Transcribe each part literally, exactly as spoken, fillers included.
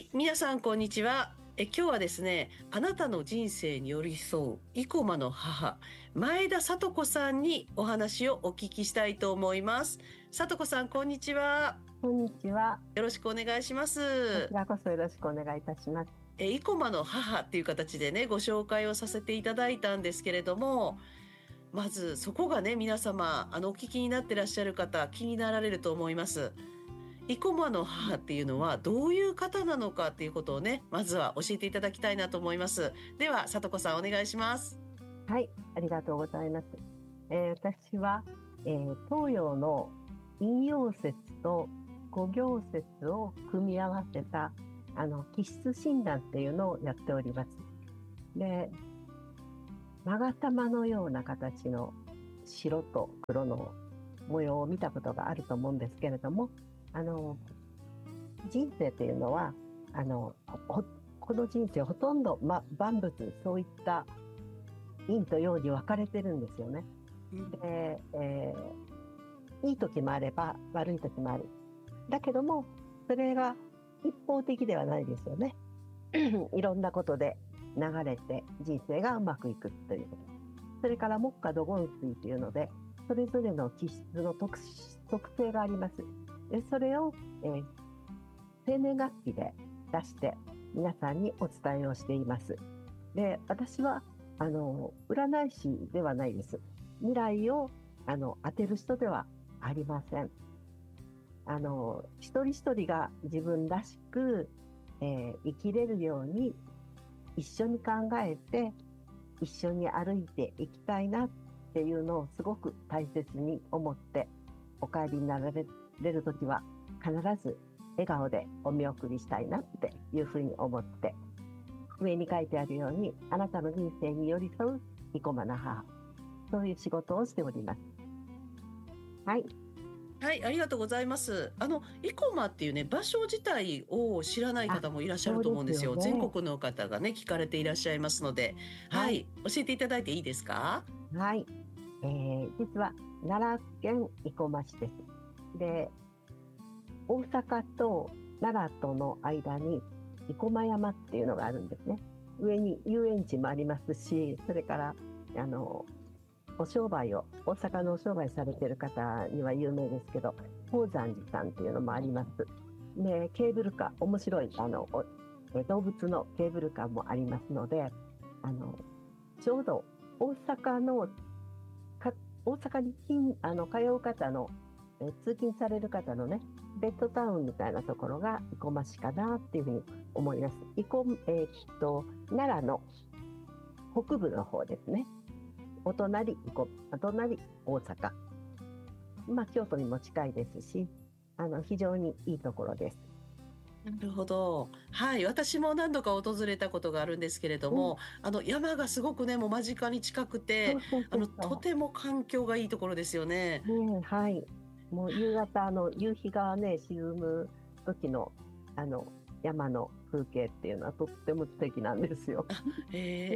皆さんこんにちは。え今日はですね、あなたの人生に寄り添う生駒の母、前田聡子さんにお話をお聞きしたいと思います。聡子さん、こんにちは。 こんにちは。 よろしくお願いしまこちす。 らこそよろしくお願いいたします。 え生駒の母っていう形でね、ご紹介をさせていただいたんですけれども、まずそこがね、皆様、あの、お聞きになってらっしゃる方、気になられると思います。生駒の母っていうのはどういう方なのかっていうことをね、まずは教えていただきたいなと思います。では、聡子さんお願いします。 はい、ありがとうございます。えー私は、えー東洋の陰陽説と五行説を組み合わせたあの気質診断っていうのをやっております。で、勾玉のような形の白と黒の模様を見たことがあると思うんですけれども、あの人生っていうのはあのほこの人生ほとんど、ま、万物そういった陰と陽に分かれてるんですよね。 うんで、えーいい時もあれば悪い時もある。だけどもそれが一方的ではないですよね。いろんなことで流れて人生がうまくいくということ。それから木火土金水というのでそれぞれの気質の特特性があります。でそれを、えー生年月日で出して皆さんにお伝えをしています。で、私はあの占い師ではないです。未来をあの当てる人ではありません。あの一人一人が自分らしく、えー生きれるように一緒に考えて一緒に歩いていきたいなっていうのをすごく大切に思ってお帰りになられる時は必ず笑顔でお見送りしたいなっていうふうに思って上に書いてあるようにあなたの人生に寄り添う生駒の母、そういう仕事をしております。はい。 はい、ありがとうございます。あの、生駒っていうね、場所自体を知らないあ、 方もいらっしゃるとそうです思うんですよ。全よね。 国の方がね、聞かれていらっしゃいますので、ははい。 い、教えていただいていいですか？ はい。えー実は奈良県生駒市です。で、大阪と奈良との間に生駒山っていうのがあるんですね。上に遊園地もありますし、それからあのお商売を大阪のお商売されている方には有名ですけど、宝山寺さんっていうのもあります。で、ケーブルカー、面白いあのおえ動物のケーブルカーもありますので、あのちょうど大阪のか大阪に勤あの通う方のえ通勤される方のねベッドタウンみたいなところが生駒市かなっていうふうに思います。生駒えーっと奈良の北部の方ですね。お隣生駒、お隣大阪、まあ京都にも近いですし、あの非常にいいところです。 なるほど。はい。私も何度か訪れたことがあるんですけれどうん、 も、あの、山がすごくね、もう間近に近くて、 そうそうあの、とそうそても環境がいいところですよね。 う。ねえ、はい。もう夕方あの夕日がね沈む時のあの山の風景っていうのはとっても素敵なんですよ。うん、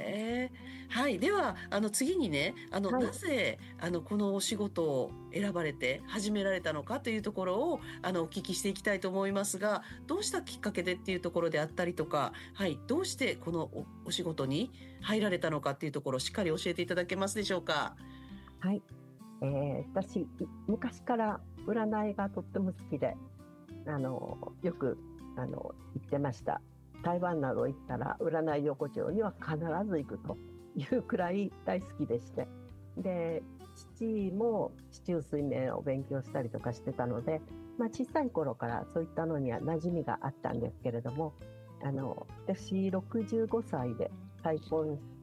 へえ。はい。では、あの、次にね、あの、 はい。 なぜ、あの、このお仕事を選ばれて始められたのかというところを、あの、お聞きしていきたいと思いますが、どうしたきっかけでっていうところであったりとか、はい。どうしてこのお、お仕事に入られたのかっていうところをしっかり教えていただけますでしょうか？ はい。えー私、昔から占いがとっても好きで、あの、よく、あの、行ってました。台湾など行ったら、占い横丁には必ず行くというくらい大好きでして。で、父も四柱推命を勉強したりとかしてたので、まあ、小さい頃からそういったのには馴染みがあったんですけれども、あの、私、ろくじゅうごさいで再婚して、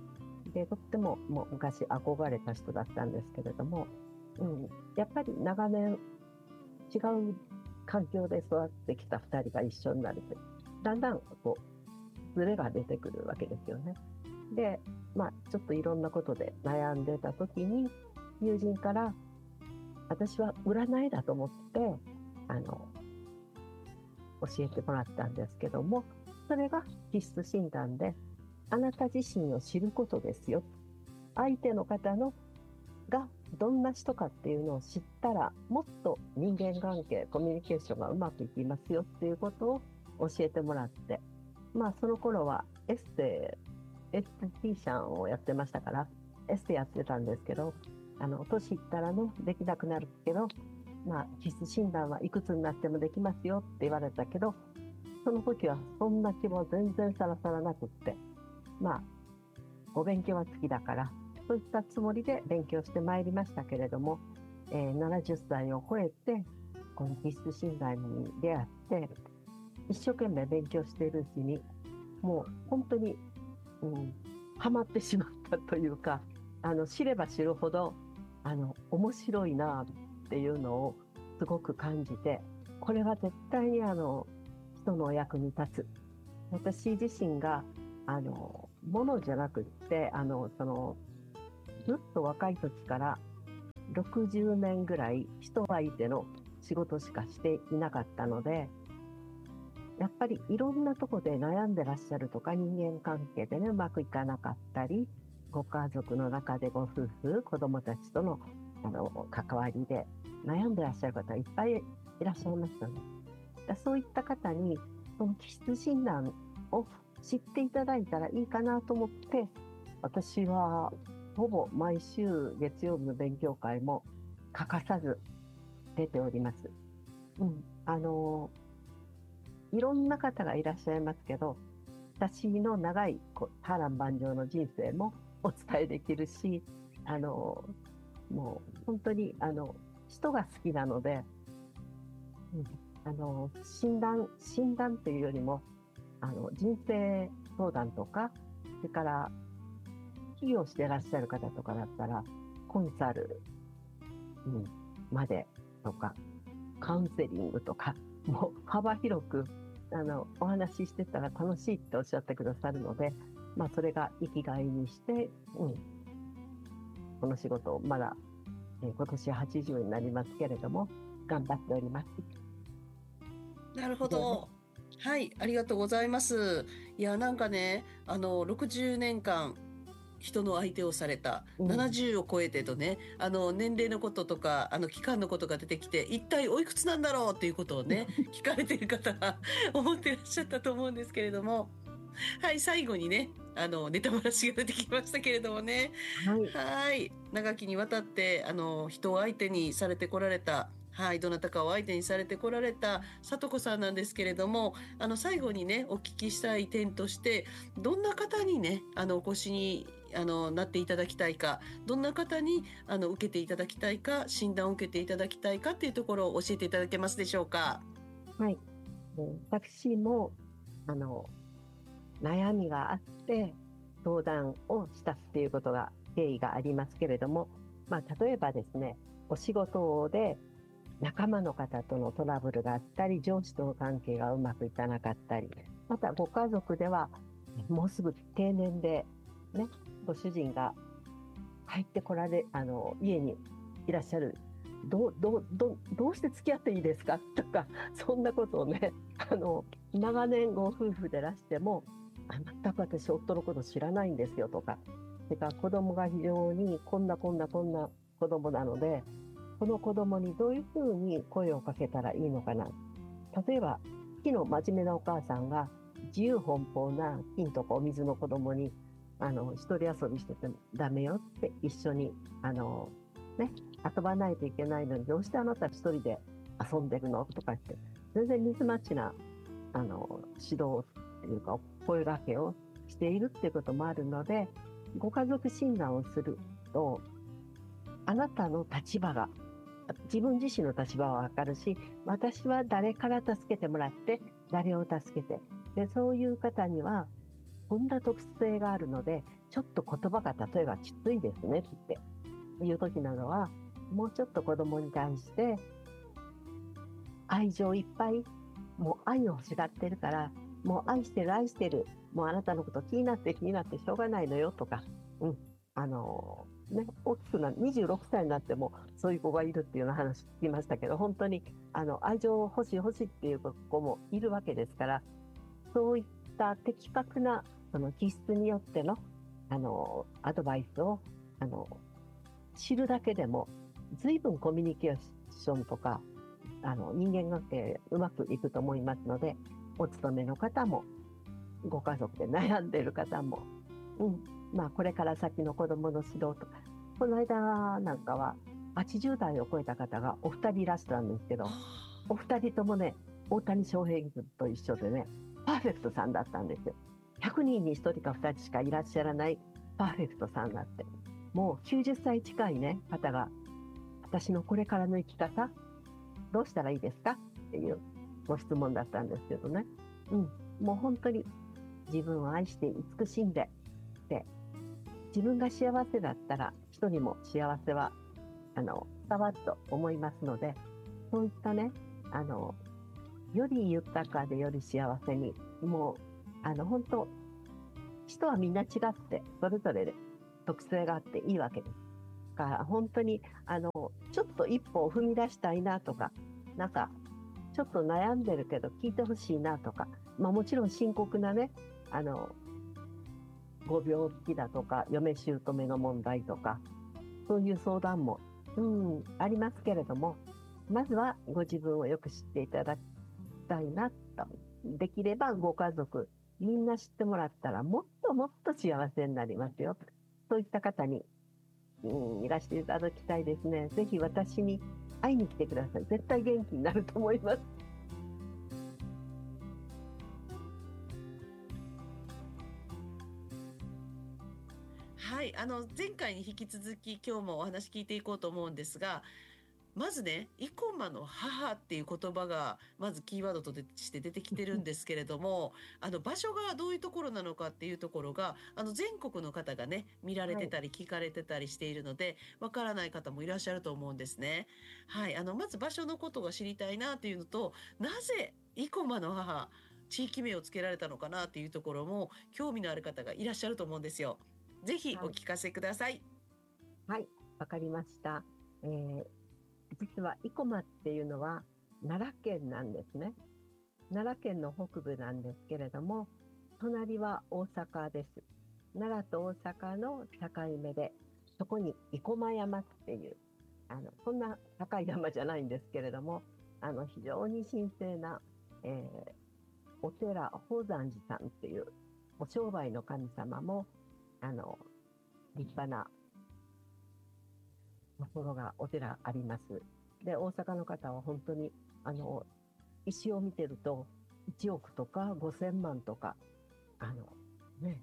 で、とってももう昔憧れた人だったんですけれども、うん、やっぱり長年違う環境で育ってきたふたりが一緒になると、だんだんこう、ズレが出てくるわけですよね。で、まあ、ちょっといろんなことで悩んでた時に、友人から、私は占いだと思って、あの、教えてもらったんですけども、それが気質診断で、あなた自身を知ることですよ。相手の方のがどんな人かっていうのを知ったらもっと人間関係コミュニケーションがうまくいきますよっていうことを教えてもらって、まあその頃はエステ、エステティシャンをやってましたから、エステやってたんですけど、あの、年いったらね、できなくなるけど、まあ、基質診断はいくつになってもできますよって言われたけど、その時はそんな気も全然さらさらなくって、まあ、お勉強は好きだから、そういったつもりで勉強してまいりましたけれども、えー、ななじゅっさいを超えて、この基質診断に出会って、一生懸命勉強しているうちに、もう本当に、うん、ハマってしまったというか、あの、知れば知るほど、あの、面白いなっていうのをすごく感じて、これは絶対にあの、人のお役に立つ。私自身が、あの、ものじゃなくって、あの、その、ずっと若い時からろくじゅうねんぐらい人相手の仕事しかしていなかったので、やっぱりいろんなとこで悩んでらっしゃるとか、人間関係でね、うまくいかなかったり、ご家族の中でご夫婦、子供たちとの、あの、関わりで悩んでらっしゃる方いっぱいいらっしゃいますよね。だそういった方に、その気質診断を知っていただいたらいいかなと思って、私はほぼ毎週月曜日の勉強会も欠かさず出ております。うん。あの、いろんな方がいらっしゃいますけど、私の長いこう波乱万丈の人生もお伝えできるし、あの、もう本当に、あの、人が好きなので、うん、あの、診断、診断っていうよりも、あの、人生相談とか、それから起業してらっしゃる方とかだったら、コンサル、うん、までとか、カウンセリングとか、もう幅広く、あの、お話ししてたら楽しいっておっしゃってくださるので、まあ、それが生きがいにして、うん、この仕事をまだ、えー今年はちじゅうになりますけれども、頑張っております。 なるほ以上です。 ど。はい、ありがとうございます。いや、なんかね、あの、ろくじゅうねんかん、人の相手をされた、 うん。 ななじゅうを超えてとね、あの、年齢のこととか、あの、期間のことが出てきて、一体おいくつなんだろうっていうことをね、聞かれている方は思っていらっしゃったと思うんですけれども、はい、最後にね、あの、ネタバラシが出てきましたけれどもね、 はい。 はい。長きにわたって、あの、人を相手にされてこられた、はい、どなたかを相手にされてこられた聡子さんなんですけれども、あの、最後にね、お聞きしたい点として、どんな方にね、あの、お越しに、あの、なっていただきたいか、どんな方に、あの、受けていただきたいか、診断を受けていただきたいかっていうところを教えていただけますでしょうか。 はい。えー私も、あの、悩みがあって相談をしたっていうことが経緯がありますけれども、まあ、例えばですね、お仕事で仲間の方とのトラブルがあったり、上司との関係がうまくいかなかったり、またご家族ではもうすぐ定年で、ね、ご主人が入ってこられ、あの、家にいらっしゃる。どう、どう、どう、どうして付き合っていいですかとか、そんなことをね、あの、長年ご夫婦でらしても、あ、全く私、夫のこと知らないんですよとか、それから子供が非常にこんなこんなこんな子供なので、この子供にどういうふうに声をかけたらいいのかな。例えば、昨日真面目なお母さんが自由奔放な金とかお水の子供に、あの、一人遊びしててもダメよって一緒に、あの、ね、遊ばないといけないのに、どうしてあなた一人で遊んでるのとか言って、全然ミスマッチな、あの、指導っていうか、声掛けをしているっていうこともあるので、ご家族診断をすると、あなたの立場が、自分自身の立場はわかるし、私は誰から助けてもらって、誰を助けて、で、そういう方には、こんな特性があるので、ちょっと言葉が例えばきついですねっていう時などは、もうちょっと子供に対して愛情いっぱい、もう愛を欲しがってるから、もう愛してる愛してる、もうあなたのこと気になって気になってしょうがないのよとか、うん、あのーね、大きくな、にじゅうろくさいになってもそういう子がいるっていうような話聞きましたけど、本当にあの愛情欲しい欲しいっていう子もいるわけですから、そういった的確なその気質によってのあのアドバイスをあの知るだけでも随分コミュニケーションとかあの人間関係うまくいくと思いますので、お勤めの方もご家族で悩んでいる方も、うんまあ、これから先の子どもの指導とか、この間なんかははちじゅう代を超えた方がお二人いらっしゃるんですけど、お二人ともね、大谷翔平君と一緒でね、パーフェクトさんだったんですよ。ひゃくにんにひとりかふたりしかいらっしゃらないパーフェクトさんだって。もうきゅうじゅっさい近いね、方が、私のこれからの生き方、どうしたらいいですかっていうご質問だったんですけどね。うん、もう本当に自分を愛して慈しんで、で、自分が幸せだったら人にも幸せはあの伝わると思いますので、そういったね、あのより豊かでより幸せに、もうあの本当人はみんな違ってそれぞれで特性があっていいわけですから、本当にあのちょっと一歩を踏み出したいなとか、なんかちょっと悩んでるけど聞いてほしいなとか、まあ、もちろん深刻なね、あのご病気だとか嫁姑の問題とか、そういう相談も、うん、ありますけれども、まずはご自分をよく知っていただきたいなと。できればご家族みんな知ってもらったらもっともっと幸せになりますよ。そういった方に、うん、いらしていただきたいですね。ぜひ私に会いに来てください。絶対元気になると思います。 はい、あの前回に引き続き今日もお話聞いていこうと思うんですが、まずね、生駒の母っていう言葉がまずキーワードとして出てきてるんですけれども、あの場所がどういうところなのかっていうところが、あの全国の方がね見られはい。 てたり聞かれてたりしているので、わからない方もいらっしゃると思うんですね。はい、あのまず場所のことが知りたいなっていうのと、なぜ生駒の母地域名をつけられたのかなっていうところも興味のある方がいらっしゃると思うんですよ。ぜひおはい。 聞かせください。 はい。わかりました。えー実は生駒っていうのは奈良県なんですね。奈良県の北部なんですけれども、隣は大阪です。奈良と大阪の境目で、そこに生駒山っていう、あの、そんな高い山じゃないんですけれども、あの、非常に神聖な、えーお寺、宝山寺さんっていう、お商売の神様も、あの、立派なところが、お寺あります。で、大阪の方は本当に、あの、石を見てると、いちおくとかごせんまんとか、あの、ね、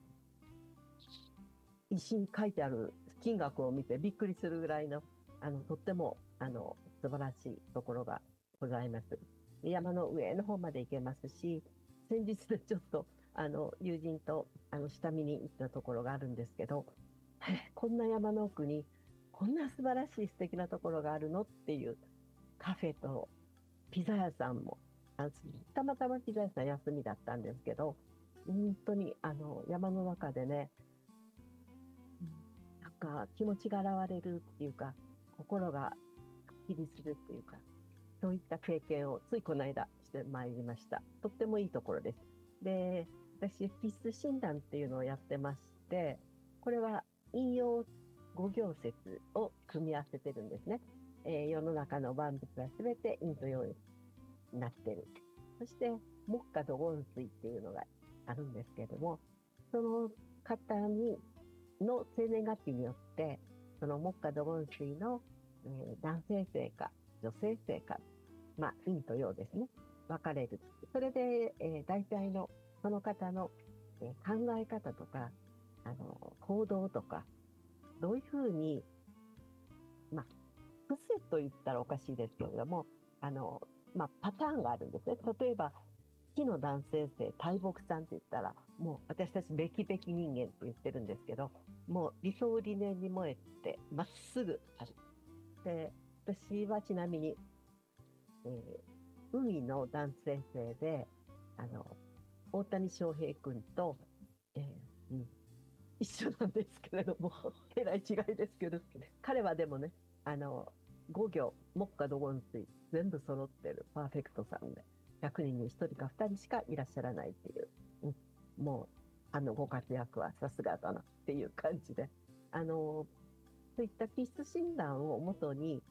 石に書いてある金額を見てびっくりするぐらいの、あの、とっても、あの、素晴らしいところがございます。山の上の方まで行けますし、先日でちょっと、あの、友人と、あの、下見に行ったところがあるんですけど、えこんな山の奥に、こんな素晴らしい素敵なところがあるのっていうカフェとピザ屋さんも、あたまたまピザ屋さん休みだったんですけど、本当にあの山の中でね、なんか気持ちが現れるっていうか、心がすっきりするっていうか、そういった経験をついこの間してまいりました。とってもいいところです。で、私、必須診断っていうのをやってまして、これは引用語行説を組み合わせてるんですね。えー世の中の万物はすべて陰と陽になってる。そして、木下土金水っていうのがあるんですけれども、その方にの生年月日によって、その木下土金水の、えー男性性か女性性か、まあ、陰と陽ですね、分かれる。それで、えー大体のその方の、えー考え方とか、あの行動とか、どういうふうに、まあ、癖と言ったらおかしいですけれども、あの、まあ、パターンがあるんですね。例えば、木の男性性、大木さんって言ったら、もう私たちべきべき人間って言ってるんですけど、もう理想理念に燃えて、まっすぐある。で、私はちなみに、えー海の男性性で、あの、大谷翔平君と、えーうん一緒なんですけれども、えらい違いですけど、彼はでもね、あの、ご行、木下土金水、全部揃ってるパーフェクトさんで、ひゃくにんにひとりかふたりしかいらっしゃらないっていう、うん、もう、あの、ご活躍はさすがだなっていう感じで、あの、そういった気質診断をもとに、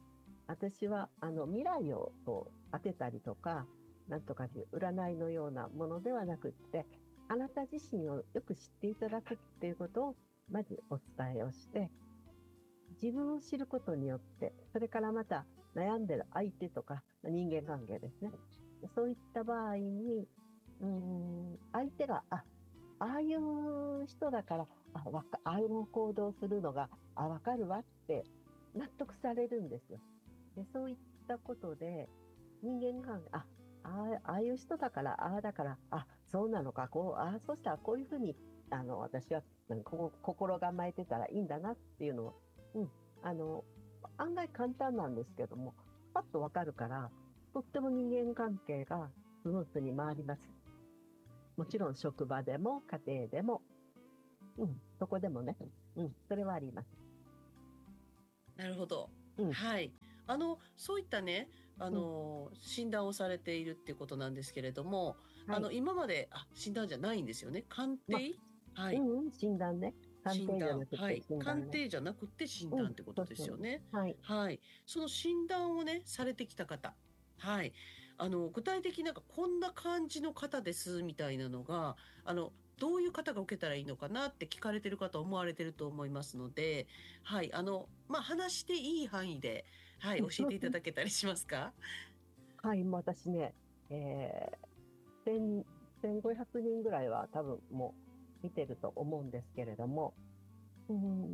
私はあの未来をこう当てたりとか、なんとかいう占いのようなものではなくって、あなた自身をよく知っていただくっていうことをまずお伝えをして、自分を知ることによって、それからまた悩んでる相手とか人間関係ですね。そういった場合に、うーん、相手が、あ、ああいう人だから、あ、わか、ああいう行動するのが、あ、わかるわって納得されるんですよ。で、そういったことで、人間関係、あ、ああ、ああいう人だから、ああだから、あ、そうなのか、こう、ああ、そしたらこういうふうに、あの、私は、うんここ心構えてたらいいんだなっていうのを、うん、あの、案外簡単なんですけども、パッとわかるから、とっても人間関係がスムーズに回ります。もちろん職場でも家庭でも、うん、そこでもね、うん、それはあります。 なるほど。 うん、 はい。あの、そういったね、あうん、 の、診断をされているっていうことなんですけれども、 はい。 あの、今まで、あ、診断じゃないんですよね。鑑まあ、 定。はい。 うん、うん、診断ね。鑑定じゃ診断。 なくてはい。 診断ね。 鑑定じゃなくて診うん、 断ってことでそうそう。 すよね。 はい。 はい。その診断をね、されてきた方。はい。あの、具体的になんかこんな感じの方ですみたいなのが、あの、どういう方が受けたらいいのかなって聞かれてる方思われてると思いますので、はい。あの、まあ、話していい範囲で、はい、教えていただけたりしますか？ はい、もう私ね、えー、せん、せんごひゃくにんぐらいは多分もう見てると思うんですけれども、うん、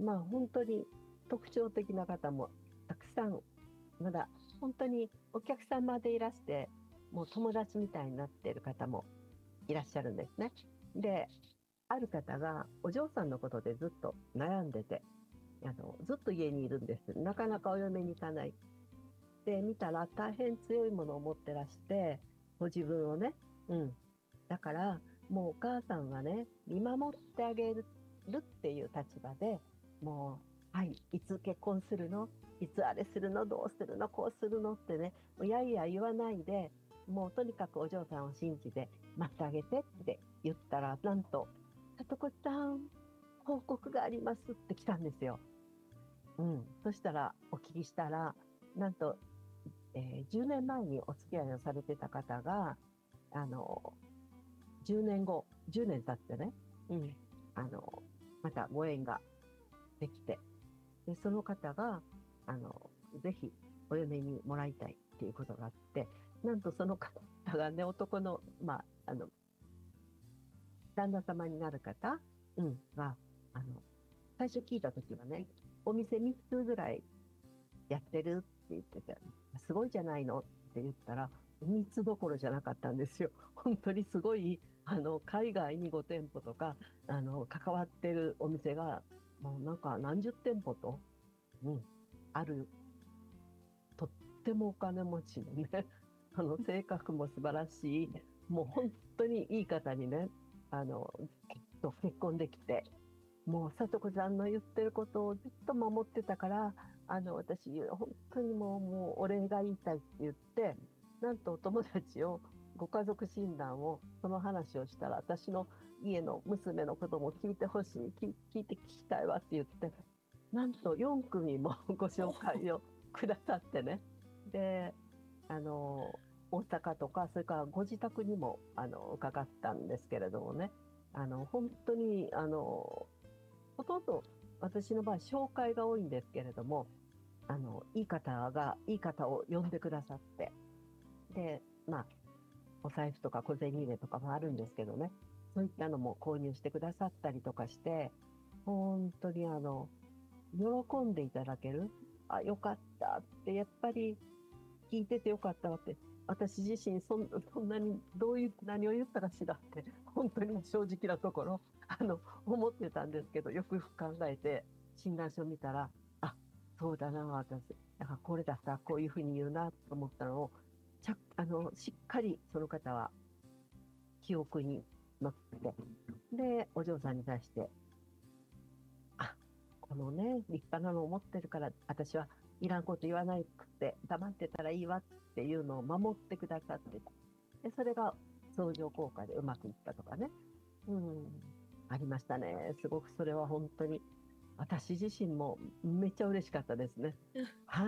まあ本当に特徴的な方もたくさん、まだ本当にお客様でいらして、もう友達みたいになっている方もいらっしゃるんですね。で、ある方がお嬢さんのことでずっと悩んでて、あの、ずっと家にいるんです。なかなかお嫁に行かない。で、見たら大変強いものを持ってらして、ご自分をね、うん。だから、もうお母さんはね、見守ってあげるっていう立場で、もう、はい、いつ結婚するのいつあれするのどうするのこうするのってね、もうやいや言わないで、もうとにかくお嬢さんを信じて待ってあげてって言ったら、なんと、さとこさん、報告がありますって来たんですよ。うん。そしたら、お聞きしたら、なんと、えーじゅうねんまえにお付き合いをされてた方が、あの、じゅうねんご、じゅうねん経ってね、うん、あの、またご縁ができて、で、その方が、あの、ぜひお嫁にもらいたいっていうことがあって、なんとその方がね、男の、まあ、あの、旦那様になる方、うん、が、あの、最初聞いたときはね、お店みっつぐらいやってるって言ってて、すごいじゃないのって言ったら、みっつどころじゃなかったんですよ。本当にすごい、あの、海外にご店舗とか、あの、関わってるお店が、もうなんか何十店舗と、うん、ある、とってもお金持ちでね、あの、性格も素晴らしい、もう本当にいい方にね、あの、と結婚できて、もう、さとこさんの言ってることをずっと守ってたから、あの、私、本当にもう、もう、お礼が言いたいって言って、なんとお友達を、ご家族診断を、その話をしたら、私の家の娘のことも聞いてほしい、聞聞いて聞きたいわって言って、なんとよん組もご紹お介をくださってね。で、あの、大阪とか、それからご自宅にも、あの、伺ったんですけれどもね、あの、本当に、あの、ほとんど私の場合、紹介が多いんですけれども、あの、いい方が、いい方を呼んでくださって、で、まあ、お財布とか小銭入れとかもあるんですけどね、そういったのも購入してくださったりとかして、本当にあの、喜んでいただける、あ、よかったって、やっぱり聞いててよかったわって、私自身そん、そんなにどういう、何を言ったかしらって、本当に正直なところ、あの、思ってたんですけど、よくよく考えて、診断書を見たら、あ、そうだな、私。だからこれだったらこういうふうに言うなと思ったのを、ちゃ、あの、しっかりその方は記憶に乗って、で、お嬢さんに対して、あ、このね、立派なのを持ってるから、私はいらんこと言わなくて、黙ってたらいいわっていうのを守ってくださってた。で、それが相乗効果でうまくいったとかね。うん、ありましたね。すごくそれは本当に、私自身もめっちゃ嬉しかったですね。はい。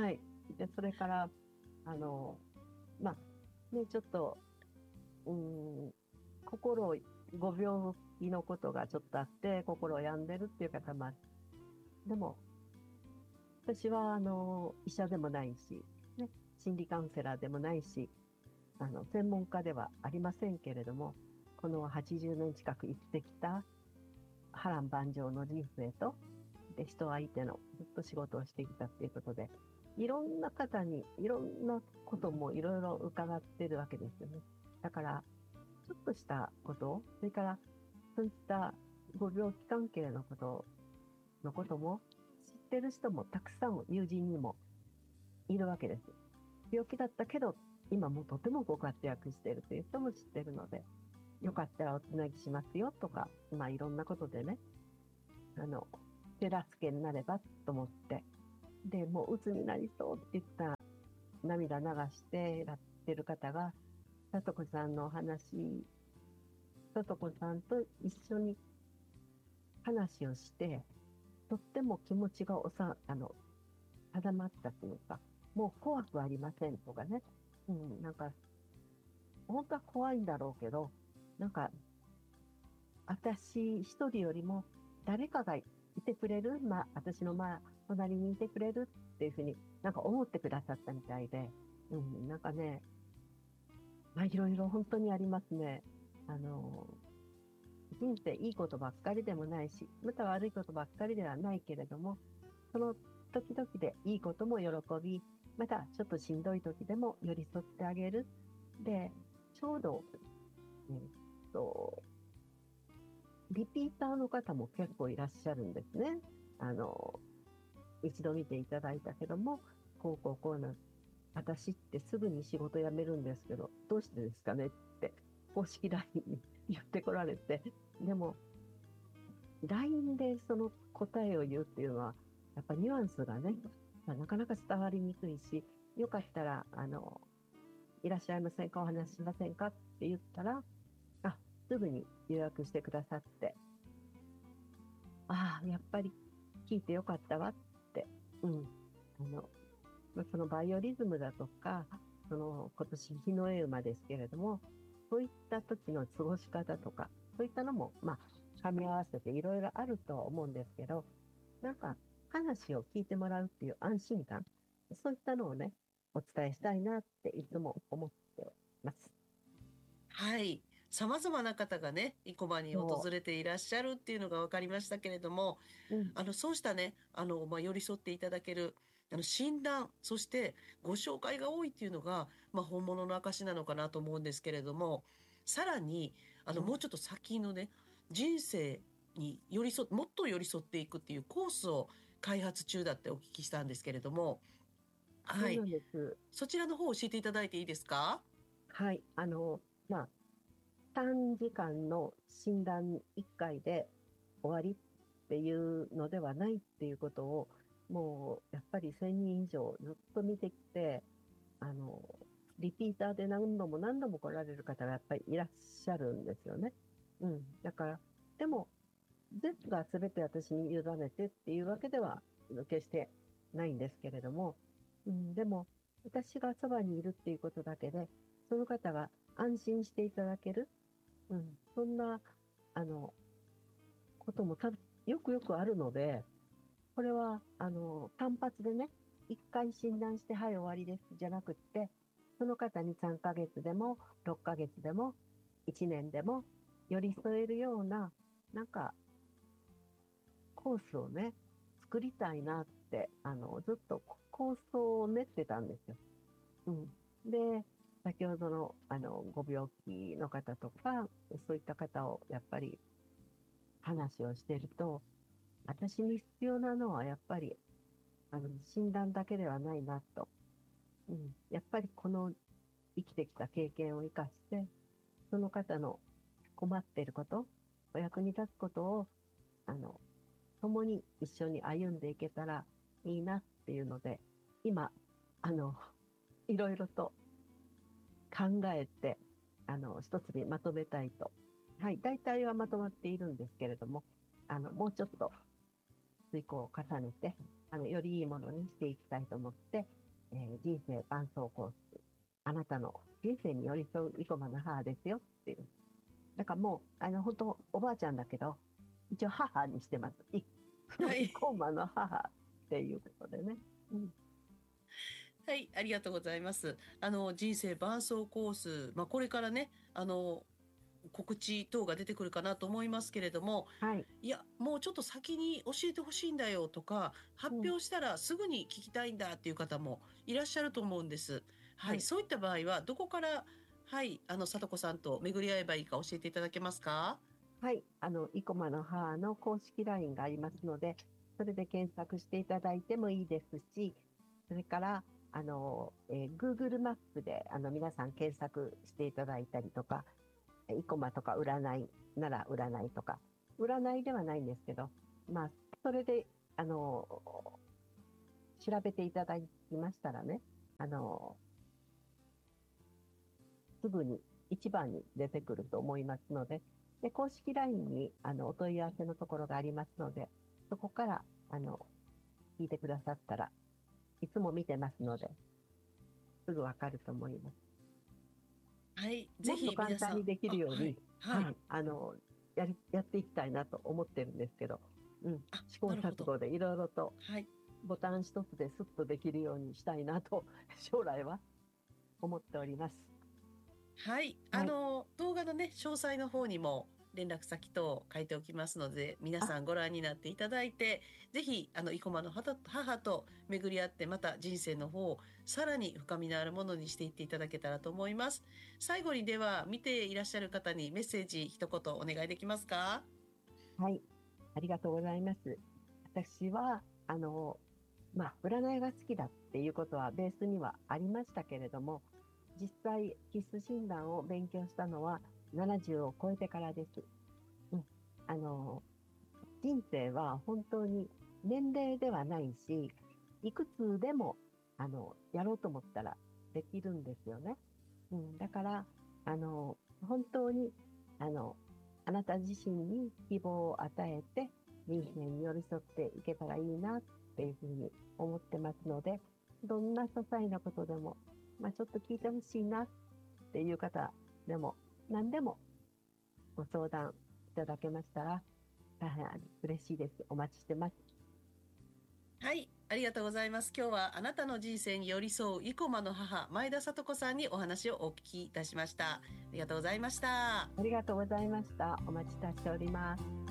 で、それから、あの、まあ、ね、ちょっと、うん、心を、ご病気のことがちょっとあって、心を病んでるっていう方もある。でも、私は、あの、医者でもないし、ね、心理カウンセラーでもないし、あの、専門家ではありませんけれども、このはちじゅうねん近く生きてきた波乱万丈の人生と、で、人相手のずっと仕事をしてきたっていうことで、いろんな方にいろんなこともいろいろ伺ってるわけですよね。だから、ちょっとしたことを、それからそういったご病気関係のことのことも知ってる人もたくさん友人にもいるわけです。病気だったけど、今もとてもご活躍しているという人も知ってるので、よかったらおつなぎしますよとか、まあいろんなことでね、あの、手助けになればと思って、で、もう鬱になりそうって言った涙流してやってる方が、さとこさんのお話、さとこさんと一緒に話をして、とっても気持ちがおさ、あの、定まったというか、もう怖くありませんとかね。うん、なんか、本当は怖いんだろうけど、なんか、私一人よりも誰かがいてくれる、まあ、私のまあ、隣にいてくれるっていうふうになんか思ってくださったみたいで、うん、なんかね、まあ、いろいろ本当にありますね。あの、人生いいことばっかりでもないし、また悪いことばっかりではないけれども、その時々でいいことも喜び、またちょっとしんどい時でも寄り添ってあげる。で、ちょうど、えっと、リピーターの方も結構いらっしゃるんですね。あの、一度見ていただいたけども、こうこうこうな、私ってすぐに仕事辞めるんですけど、どうしてですかねって、公式 ライン に言ってこられて、でも、ライン でその答えを言うっていうのは、やっぱニュアンスがね、まあなかなか伝わりにくいし、よかったら、あの、いらっしゃいませんか、お話ししませんかって言ったら、あ、すぐに予約してくださって、ああ、やっぱり聞いてよかったわって、うん。あの、そのバイオリズムだとか、その今年日の絵馬ですけれども、そういった時の過ごし方とか、そういったのも、まあ、噛み合わせていろいろあるとは思うんですけど、なんか話を聞いてもらうっていう安心感、そういったのをね、お伝えしたいなっていつも思ってます。 はい。様々な方がね、生駒に訪それていらっしゃるっていうのが分かりましたけれども、 う、うん、 あの、そうしたね、あの、まあ、寄り添っていただける、あの、診断、そしてご紹介が多いっていうのが、まあ、本物の証なのかなと思うんですけれども、さらに、あの、もうちょっと先のね、人生に寄り添もっと寄り添っていくっていうコースを開発中だってお聞きしたんですけれども、はい。 そうなんです。 そちらの方を教えていただいていいですか？ はい、あの、まあ、短時間の診断いっかいで終わりっていうのではないっていうことを、もうやっぱりせんにん以上ずっと見てきて、あの、リピーターで何度も何度も来られる方がやっぱりいらっしゃるんですよね。うん。だから、でも、全部が全て私に委ねてっていうわけでは決してないんですけれども、うん、でも、私がそばにいるっていうことだけで、その方が安心していただける、うん、そんな、あの、こともたよくよくあるので、これは、あの、単発でね、一回診断して、はい、終わりです、じゃなくって、その方にさんかげつでも、ろっかげつでも、いちねんでも、寄り添えるような、なんか、コースをね、作りたいなって、あの、ずっと構想を練ってたんですよ。うん。で、先ほどの、あの、ご病気の方とか、そういった方を、やっぱり話をしてると、私に必要なのは、やっぱり、あの、診断だけではないなと。うん。やっぱりこの生きてきた経験を生かして、その方の困っていること、お役に立つことを、あの、共に一緒に歩んでいけたらいいなっていうので、今、あの、いろいろと考えて、あの、一つにまとめたいと。はい、大体はまとまっているんですけれども、あの、もうちょっと遂行を重ねて、あの、よりいいものにしていきたいと思って、 えー人生伴走コース、あなたの人生に寄り添う生駒の母ですよっていう。だからもう、あの、本当おばあちゃんだけど、一応母にしてます。い、そのはい。 生駒の母っていうことでね。うん。 はい、ありがとうございます。あの、人生伴走コース、まあ、これからね、あの、告知等が出てくるかなと思いますけれども、 はい。 いや、もうちょっと先に教えてほしいんだよとか、発うん。 表したらすぐに聞きたいんだっていう方もいらっしゃると思うんです。はい、 はい。 そういった場合は、どこから、はい、あの、さとこさんと巡り合えばいいか教えていただけますか？ はい。あの、生駒の母の公式 ライン がありますので、それで検索していただいてもいいですし、それから、あの、えー Google マップで、あの、皆さん検索していただいたりとか、生駒とか占いなら占いとか、占いではないんですけど、まあ、それで、あの、調べていただきましたらね、あの、すぐに一番に出てくると思いますので、で、公式 ライン にあのお問い合わせのところがありますので、そこからあの聞いてくださったらいつも見てますので、すぐわかると思います。 はい、ぜもっとひ皆さん、 簡単にできるあ、 ように、 はい、はい。 はい、あの、やり、やっていきたいなと思ってるんですけど、うん、 あ、 試行なるほど。 錯誤でいろいろとはい。 ボタン一つですっとできるようにしたいなと、将来は思っております。 はい。あはい。 の、動画のね、詳細の方にも連絡先等書いておきますので、皆あ、 さんご覧になっていただいて、ぜひ、あの、生駒の母母と巡り合って、また人生の方をさらに深みのあるものにしていっていただけたらと思います。最後にでは、見ていらっしゃる方にメッセージ一言お願いできますか？ はい。ありがとうございます。私は、あの、まあ、占いが好きだっていうことはベースにはありましたけれども、実際、気質診断を勉強したのはななじゅうを超えてからです。うん。あの、人生は本当に年齢ではないし、いくつでも、あの、やろうと思ったらできるんですよね。うん。だから、あの、本当に、あの、あなた自身に希望を与えて、人生に寄り添っていけたらいいなっていうふうに思ってますので、どんな些細なことでも、まあ、ちょっと聞いてほしいなっていう方でも、何でもご相談いただけましたら、大変嬉しいです。お待ちしてます。 はい。ありがとうございます。今日はあなたの人生に寄り添う生駒の母、前田聡子さんにお話をお聞きいたしました。ありがとうございました。 ありがとうございました。お待ちしております。